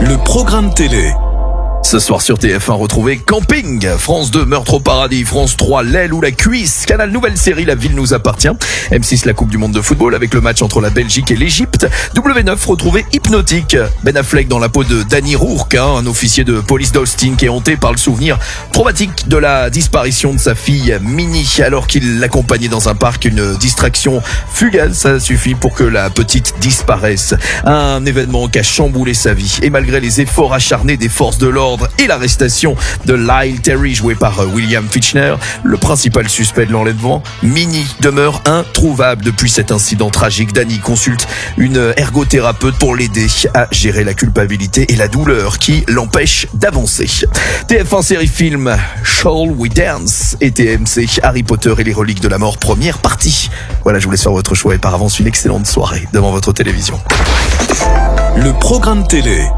Le programme télé. Ce soir sur TF1, retrouvez Camping, France 2, Meurtre au paradis, France 3, L'aile ou la cuisse, Canal nouvelle série, La ville nous appartient, M6, la Coupe du monde de football avec le match entre la Belgique et l'Égypte, W9, retrouvez Hypnotique, Ben Affleck dans la peau de Danny Rourke, un officier de police d'Austin qui est hanté par le souvenir traumatique de la disparition de sa fille Minnie alors qu'il l'accompagnait dans un parc. Une distraction fugace, ça suffit pour que la petite disparaisse. Un événement qui a chamboulé sa vie et malgré les efforts acharnés des forces de l'ordre et l'arrestation de Lyle Terry joué par William Fichtner, le principal suspect de l'enlèvement, Minnie, demeure introuvable depuis cet incident tragique. Danny consulte une ergothérapeute pour l'aider à gérer la culpabilité et la douleur qui l'empêche d'avancer. TF1 série film Shall We Dance et TMC Harry Potter et les reliques de la mort, première partie. Voilà, je vous laisse faire votre choix et par avance une excellente soirée devant votre télévision. Le programme télé.